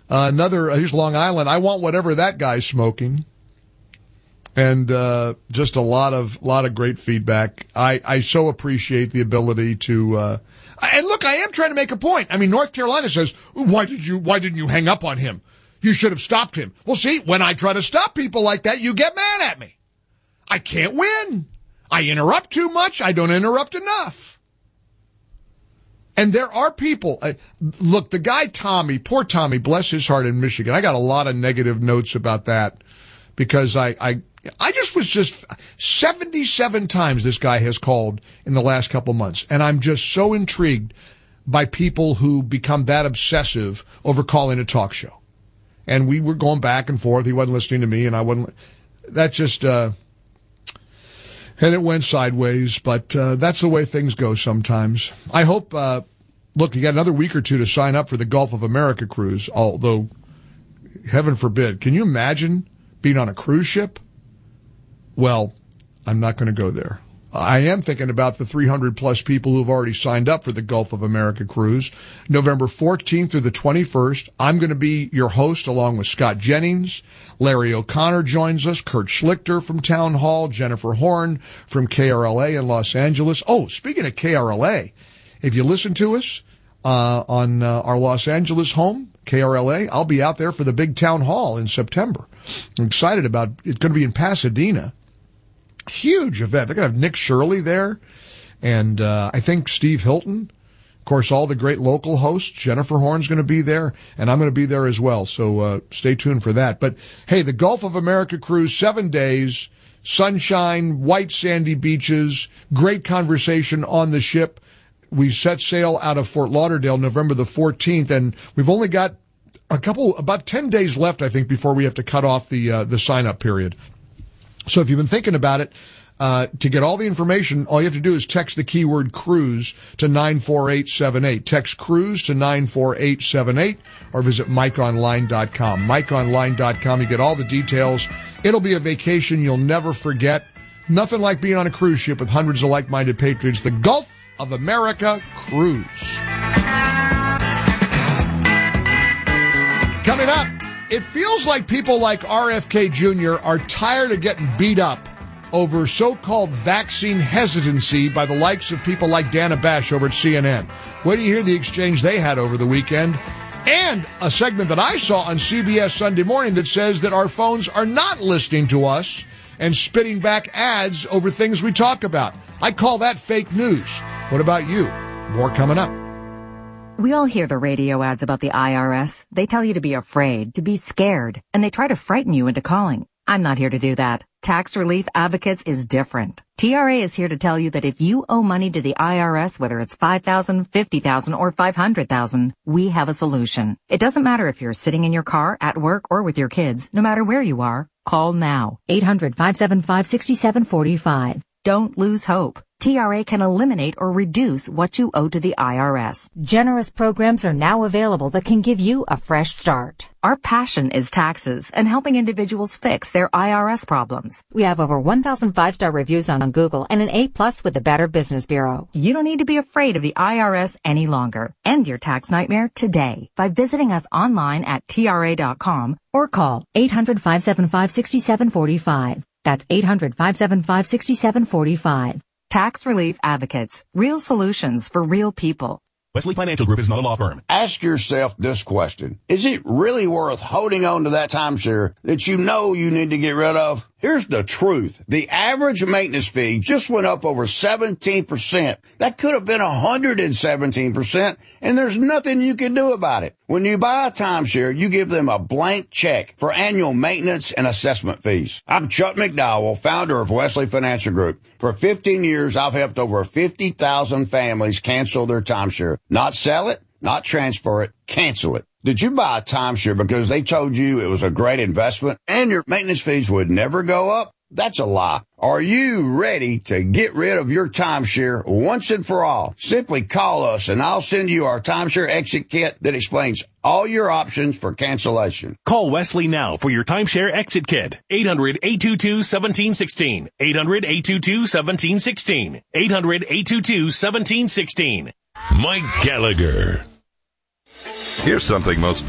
Here's Long Island. I want whatever that guy's smoking. And just a lot of great feedback. I so appreciate the ability to and look, I am trying to make a point. I mean, North Carolina says, why didn't you hang up on him? You should have stopped him. Well, see, when I try to stop people like that, you get mad at me. I can't win. I interrupt too much. I don't interrupt enough. And there are people, look, the guy Tommy, poor Tommy, bless his heart, in Michigan. I got a lot of negative notes about that because I just 77 times this guy has called in the last couple months. And I'm just so intrigued by people who become that obsessive over calling a talk show. And we were going back and forth. He wasn't listening to me and I wasn't. That just, and it went sideways, but that's the way things go sometimes. I hope, look, you got another week or two to sign up for the Gulf of America cruise, although, heaven forbid, can you imagine being on a cruise ship? Well, I'm not going to go there. I am thinking about the 300-plus people who've already signed up for the Gulf of America cruise. November 14th through the 21st, I'm going to be your host along with Scott Jennings. Larry O'Connor joins us, Kurt Schlichter from Town Hall, Jennifer Horn from KRLA in Los Angeles. Oh, speaking of KRLA, if you listen to us on our Los Angeles home, KRLA, I'll be out there for the big Town Hall in September. I'm excited about it. It's going to be in Pasadena. Huge event. They're going to have Nick Shirley there, and I think Steve Hilton. Of course, all the great local hosts. Jennifer Horn's going to be there, and I'm going to be there as well, so stay tuned for that. But, hey, the Gulf of America cruise, 7 days, sunshine, white sandy beaches, great conversation on the ship. We set sail out of Fort Lauderdale November the 14th, and we've only got about 10 days left, I think, before we have to cut off the sign-up period. So if you've been thinking about it, to get all the information, all you have to do is text the keyword cruise to 94878. Text cruise to 94878 or visit MikeOnline.com. MikeOnline.com. You get all the details. It'll be a vacation you'll never forget. Nothing like being on a cruise ship with hundreds of like-minded patriots. The Gulf of America cruise. Coming up. It feels like people like RFK Jr. are tired of getting beat up over so-called vaccine hesitancy by the likes of people like Dana Bash over at CNN. Wait till you hear the exchange they had over the weekend. And a segment that I saw on CBS Sunday Morning that says that our phones are not listening to us and spitting back ads over things we talk about. I call that fake news. What about you? More coming up. We all hear the radio ads about the IRS. They tell you to be afraid, to be scared, and they try to frighten you into calling. I'm not here to do that. Tax Relief Advocates is different. TRA is here to tell you that if you owe money to the IRS, whether it's $5,000, $50,000, or $500,000, we have a solution. It doesn't matter if you're sitting in your car, at work, or with your kids. No matter where you are, call now. 800-575-6745. Don't lose hope. TRA can eliminate or reduce what you owe to the IRS. Generous programs are now available that can give you a fresh start. Our passion is taxes and helping individuals fix their IRS problems. We have over 1,000 5-star reviews on Google and an A+ with the Better Business Bureau. You don't need to be afraid of the IRS any longer. End your tax nightmare today by visiting us online at TRA.com or call 800-575-6745. That's 800-575-6745. Tax Relief Advocates. Real solutions for real people. Wesley Financial Group is not a law firm. Ask yourself this question. Is it really worth holding on to that timeshare that you know you need to get rid of? Here's the truth. The average maintenance fee just went up over 17%. That could have been 117%, and there's nothing you can do about it. When you buy a timeshare, you give them a blank check for annual maintenance and assessment fees. I'm Chuck McDowell, founder of Wesley Financial Group. For 15 years, I've helped over 50,000 families cancel their timeshare. Not sell it, not transfer it, cancel it. Did you buy a timeshare because they told you it was a great investment and your maintenance fees would never go up? That's a lie. Are you ready to get rid of your timeshare once and for all? Simply call us and I'll send you our timeshare exit kit that explains all your options for cancellation. Call Wesley now for your timeshare exit kit. 800-822-1716. 800-822-1716. 800-822-1716. Mike Gallagher. Here's something most